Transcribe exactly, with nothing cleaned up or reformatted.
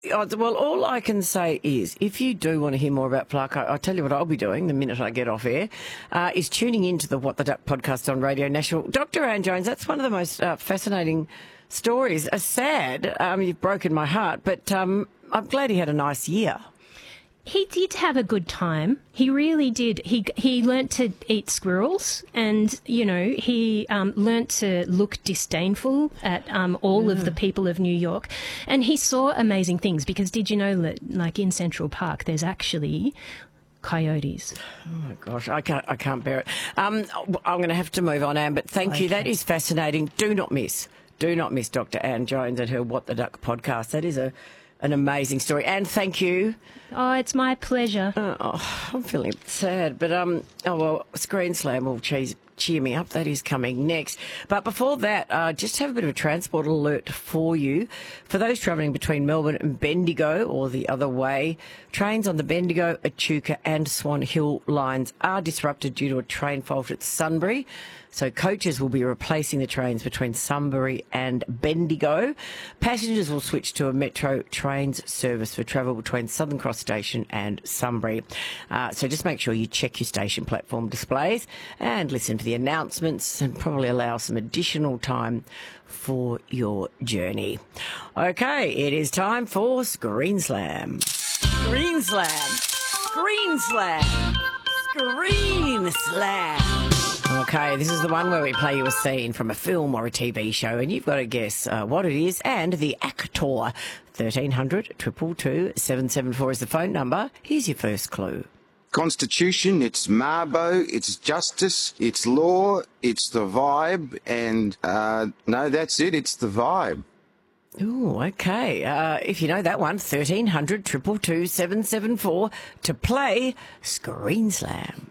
Oh, well, all I can say is if you do want to hear more about Pluck, I, I'll tell you what I'll be doing the minute I get off air, uh, is tuning into the What the Duck podcast on Radio National. Doctor Anne Jones, that's one of the most uh, fascinating stories. Uh, sad, um, you've broken my heart, but um, I'm glad he had a nice year. He did have a good time. He really did. He he learnt to eat squirrels, and you know he um, learnt to look disdainful at um, all yeah. of the people of New York, and he saw amazing things. Because did you know that, like in Central Park, there's actually coyotes? Oh my gosh, I can't I can't bear it. Um, I'm going to have to move on, Anne. But thank okay. you. That is fascinating. Do not miss, do not miss Doctor Anne Jones at her What the Duck podcast. That is a an amazing story. And thank you. Oh, it's my pleasure. Uh, oh, I'm feeling sad, but um, oh well, Screen Slam will cheese, cheer me up. That is coming next. But before that, uh, just have a bit of a transport alert for you. For those travelling between Melbourne and Bendigo or the other way, trains on the Bendigo, Echuca and Swan Hill lines are disrupted due to a train fault at Sunbury. So coaches will be replacing the trains between Sunbury and Bendigo. Passengers will switch to a Metro Trains service for travel between Southern Cross Station and Sunbury. Uh, so just make sure you check your station platform displays and listen to the announcements and probably allow some additional time for your journey. Okay, it is time for Screen Slam. Screen Slam. Screen Slam. Screen Slam. Okay, this is the one where we play you a scene from a film or a T V show, and you've got to guess uh, what it is and the actor. thirteen hundred, two two two, seven seven four is the phone number. Here's your first clue. Constitution, it's Mabo, it's justice, it's law, it's the vibe, and uh, no, that's it, it's the vibe. Oh, okay. Uh, if you know that one, thirteen hundred, two two two, seven seven four to play Screen Slam.